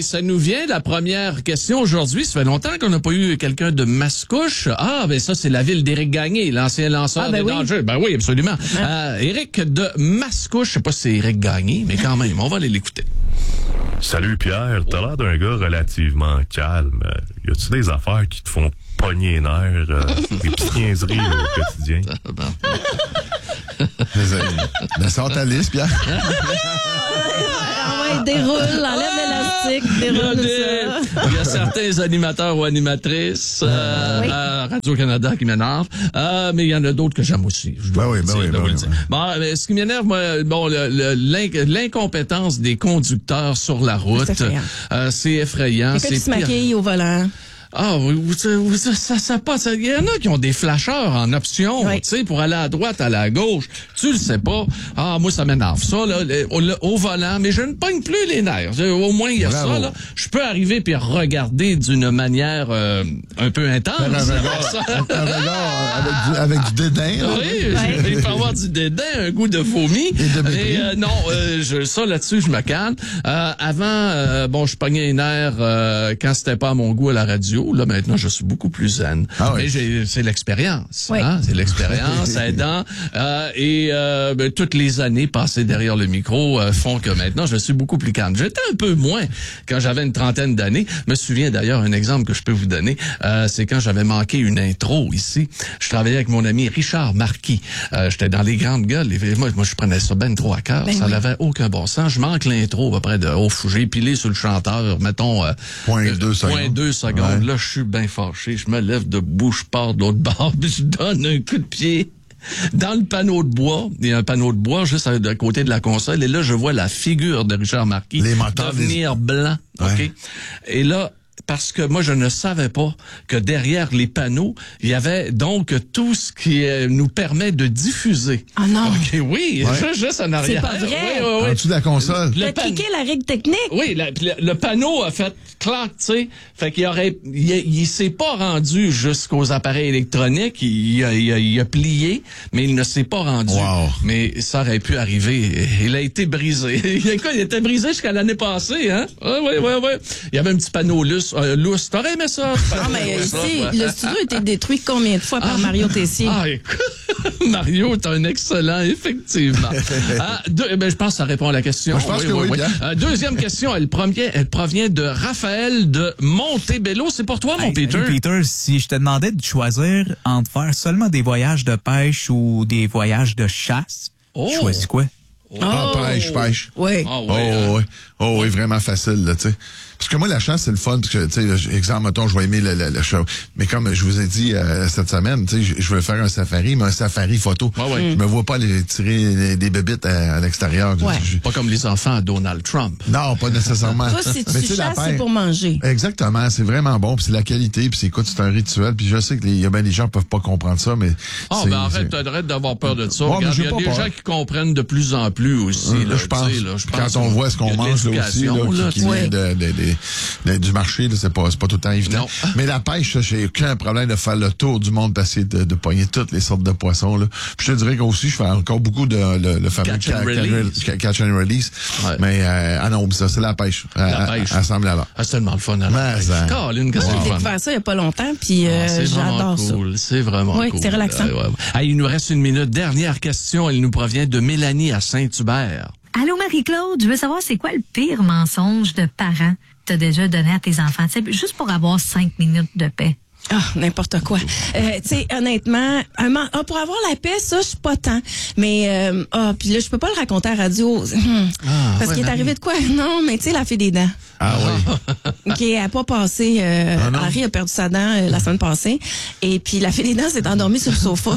ça nous vient, la première question aujourd'hui. Ça fait longtemps qu'on n'a pas eu quelqu'un de Mascouche. Ah, ben ça, c'est la ville d'Éric Gagné, l'ancien lanceur des dangers. Ben oui, absolument. Éric de Mascouche, je sais pas si c'est Éric Gagné, mais quand même, on va aller l'écouter. Salut Pierre, t'as l'air d'un gars relativement calme. Y a-tu des affaires qui te font pogner les nerfs, des petites niaiseries au quotidien? Ben, sors ta liste, Pierre. Déroule, enlève l'élastique, déroule ça. Il y a certains animateurs ou animatrices à Radio-Canada qui m'énervent, mais il y en a d'autres que j'aime aussi. Oui. Bon, mais ce qui m'énerve, moi, l'incompétence des conducteurs sur la route, c'est effrayant. C'est se maquille au volant. Ah oui, ça passe. Il y en a qui ont des flasheurs en option, tu sais, pour aller à droite, aller à gauche. Tu le sais pas. Ah, moi, ça m'énerve. Ça, là, au volant, mais je ne pogne plus les nerfs. Au moins, il y a ça, là. Je peux arriver puis regarder d'une manière un peu intense. Un regard avec du dédain. Là. Oui, il peut avoir du dédain, un goût de vomi. Mais non, ça, là-dessus, je me calme. Avant, je pognais les nerfs quand c'était pas à mon goût à la radio. Là, maintenant, je suis beaucoup plus zen. Mais c'est l'expérience. Hein? C'est l'expérience aidant. Toutes les années passées derrière le micro font que maintenant, je suis beaucoup plus calme. J'étais un peu moins quand j'avais une trentaine d'années. Je me souviens d'ailleurs, un exemple que je peux vous donner, c'est quand j'avais manqué une intro ici. Je travaillais avec mon ami Richard Marquis. J'étais dans les grandes gueules. Moi, je prenais ça ben trop à cœur. Ça n'avait aucun bon sens. Je manque l'intro à peu près de j'ai pilé sur le chanteur, mettons, 0.2 secondes. Là, je suis bien fâché. Je me lève debout, je pars de l'autre bord, puis je donne un coup de pied dans le panneau de bois. Il y a un panneau de bois juste à côté de la console. Et là, je vois la figure de Richard Marquis devenir blanc. OK? Et là, parce que moi, je ne savais pas que derrière les panneaux, il y avait donc tout ce qui nous permet de diffuser. Ah non! OK, oui, juste en arrière. C'est pas vrai! En dessous de la console. Tu as cliqué la règle technique? Oui, le panneau a fait clac, tu sais. Fait il s'est pas rendu jusqu'aux appareils électroniques. Il a plié, mais il ne s'est pas rendu. Wow. Mais ça aurait pu arriver. Il a été brisé. Il était brisé jusqu'à l'année passée, hein? Oui. Il y avait un petit panneau lousse. T'aurais aimé ça? Non, mais ici, le studio a été détruit combien de fois par Mario Tessier? Ah, écoute, Mario est un excellent, effectivement. Je pense que ça répond à la question. Moi, je pense que oui. Deuxième question, elle provient de Raphaël de Montebello. C'est pour toi, mon Peter? Salut, Peter, si je te demandais de choisir entre faire seulement des voyages de pêche ou des voyages de chasse, tu choisis quoi? Pêche. Oui. Oui, vraiment facile, là, tu sais. Parce que moi, la chasse, c'est le fun, parce que, tu sais, exemple, mettons, je vais aimer la chose. Mais comme je vous ai dit cette semaine, tu sais, je veux faire un safari, mais un safari photo. Je me vois pas aller tirer des bébites à l'extérieur. Pas comme les enfants à Donald Trump. Non, pas nécessairement. Toi, si tu chasses, c'est pour manger. Exactement, c'est vraiment bon, puis c'est la qualité, puis c'est un rituel, puis je sais que il y a bien des gens qui peuvent pas comprendre ça, mais... arrête d'avoir peur de ça. Regarde, il y a des gens qui comprennent de plus en plus aussi. Là, je pense quand on voit ce qu'on mange là aussi, qui vient du marché, là, c'est pas tout le temps évident. Non. Mais la pêche, j'ai aucun problème de faire le tour du monde, d'essayer de pogner toutes les sortes de poissons. Là. Puis je te dirais qu'aussi, je fais encore beaucoup de le fameux catch and release. Ouais. Mais non, ça, c'est la pêche. Elle semble là-bas. C'est tellement le fun. Caroline, qu'est-ce que c'est? J'ai découvert ça il y a pas longtemps, puis j'adore cool. Ça. C'est vraiment cool. Oui, c'est relaxant. Il nous reste une minute. Dernière question, elle nous provient de Mélanie à Saint-Hubert. Allô, Marie-Claude, je veux savoir c'est quoi le pire mensonge de parents que t'as déjà donné à tes enfants, juste pour avoir 5 minutes de paix. N'importe quoi. Tu sais, honnêtement, pour avoir la paix, ça, je suis pas tant. Mais, puis là, je peux pas le raconter à la radio. Parce qu'il est arrivé de quoi? Non, mais tu sais, la fée des dents. Ah oui. OK, elle a pas passé. Harry a perdu sa dent la semaine passée. Et puis, la fée des dents s'est endormie sur le sofa.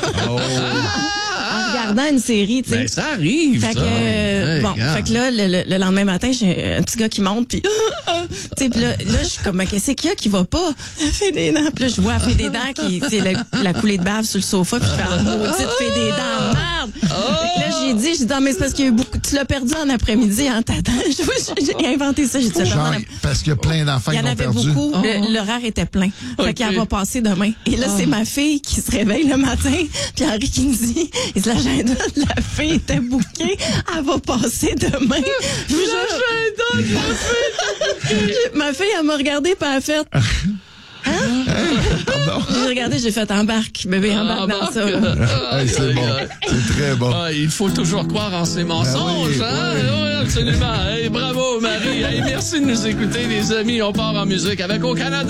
En regardant une série, tu sais. Ben, ça arrive, fait que là, le lendemain matin, j'ai un petit gars qui monte, puis tu sais, puis là, je suis comme, qu'est-ce qu'il y a qui va pas? La fée des dents. Puis là, je vois la fée des dents qui, tu sais, la coulée de bave sur le sofa, puis je fais la maudite fée des dents, merde! Là, j'ai dit, mais c'est parce qu'il y a eu beaucoup, tu l'as perdu en après-midi en t'attendant. J'ai inventé ça, j'ai dit ça. Parce qu'il y a plein d'enfants qui l'ont perdu. Il y en avait beaucoup, l'horaire était plein. Fait qu'elle va passer demain. Et là, c'est ma fille qui se réveille le matin, puis Henri qui me dit, l'agenda de la fille était booké, elle va passer demain. L'agenda de la fille! Ma fille, elle m'a regardé, puis elle a fait... Pardon? J'ai regardé, j'ai fait embarque, bébé, embarque dans ça. C'est bon. C'est très bon. Il faut toujours croire en ses mensonges, Oui, absolument. Bravo, Marie. Merci de nous écouter, les amis. On part en musique avec Au Canada.